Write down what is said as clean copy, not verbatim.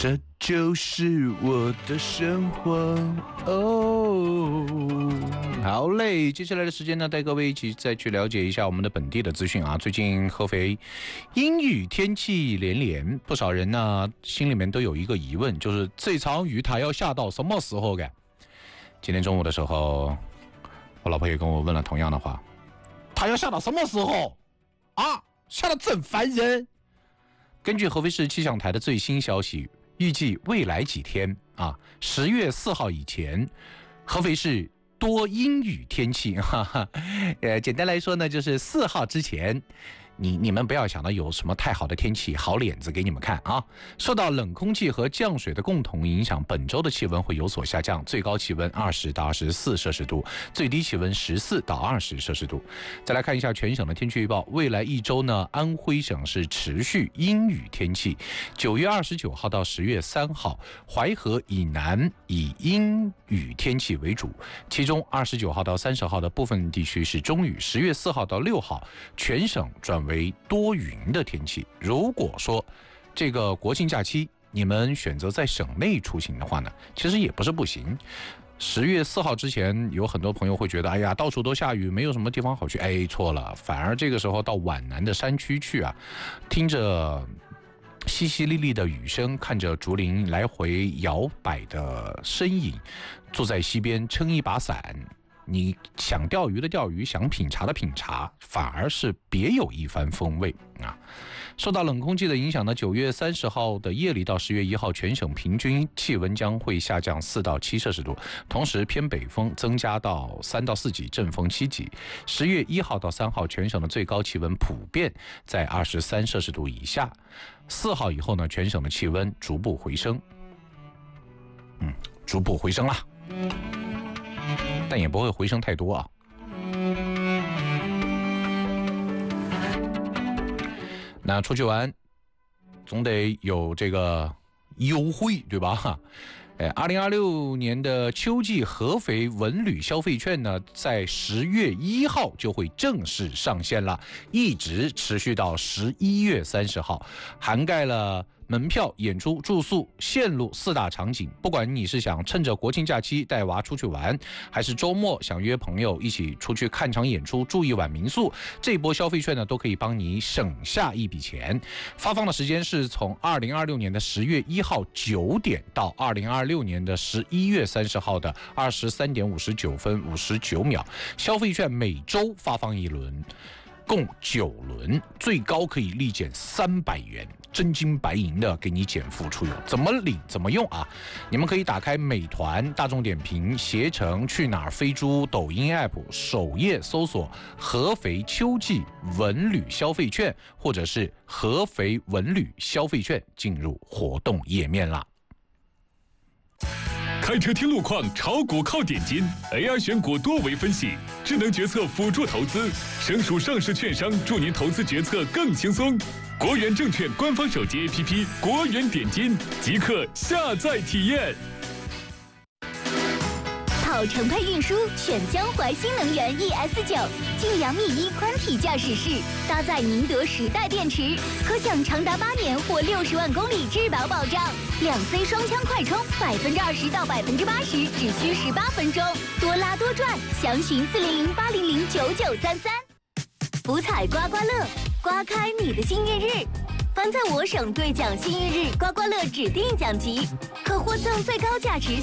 这就是我的生活哦。好嘞，接下来的时间呢，带各位一起再去了解一下我们的本地的资讯啊。最近合肥阴雨天气连连，不少人呢心里面都有一个疑问，就是这场雨它要下到什么时候的？今天中午的时候，我老婆也跟我问了同样的话，它要下到什么时候啊？下得真烦人。根据合肥市气象台的最新消息，预计未来几天啊，10月4号以前，合肥市多阴雨天气。简单来说呢，就是4号之前，你们不要想到有什么太好的天气好脸子给你们看啊！受到冷空气和降水的共同影响，本周的气温会有所下降，最高气温20到24摄氏度，最低气温14到20摄氏度。再来看一下全省的天气预报，未来一周呢，安徽省是持续阴雨天气，9月29号到10月3号，淮河以南以阴雨天气为主，其中29号到30号的部分地区是中雨，10月4号到6号，全省转为多云的天气。如果说这个国庆假期你们选择在省内出行的话呢，其实也不是不行。10月4号之前，有很多朋友会觉得，哎呀，到处都下雨，没有什么地方好去。哎，错了，反而这个时候到皖南的山区去啊，听着淅淅沥沥的雨声，看着竹林来回摇摆的身影，坐在溪边撑一把伞，你想钓鱼的钓鱼，想品茶的品茶，反而是别有一番风味啊！受到冷空气的影响呢，9月30号的夜里到10月1号，全省平均气温将会下降4到7摄氏度，同时偏北风增加到3到4级，阵风7级。10月1号到3号，全省的最高气温普遍在23摄氏度以下。4号以后呢，全省的气温逐步回升，逐步回升啦。但也不会回升太多啊。那出去玩总得有这个优惠，对吧？2026年的秋季合肥文旅消费券呢，在10月1号就会正式上线了，一直持续到11月30号，涵盖了门票、演出、住宿、线路4大场景。不管你是想趁着国庆假期带娃出去玩，还是周末想约朋友一起出去看场演出、住一晚民宿，这波消费券呢都可以帮你省下一笔钱。发放的时间是从2026年的10月1号9点到2026年的11月30号的23点59分59秒。消费券每周发放一轮，共9轮，最高可以立减300元，真金白银的给你减负出游。怎么领怎么用啊？你们可以打开美团、大众点评、携程、去哪儿、飞猪、抖音 app， 首页搜索合肥秋季文旅消费券，或者是合肥文旅消费券，进入活动页面啦。 开车听路况，炒股靠点金 ，AI 选股多维分析，智能决策辅助投资，省属上市券商助您投资决策更轻松。国元证券官方手机 APP 国元点金，即刻下载体验。 跑程配运输，选江淮新能源 ES9，晋阳密一宽体驾驶室，搭载宁德时代电池，可享长达8年或60万公里质保保障。2C 双枪快充，20%到80%，只需18分钟，多拉多赚。详询400-800-9933。福彩刮刮乐，刮开你的幸运日。凡在我省兑奖幸运日刮刮乐指定奖级，可获赠最高价值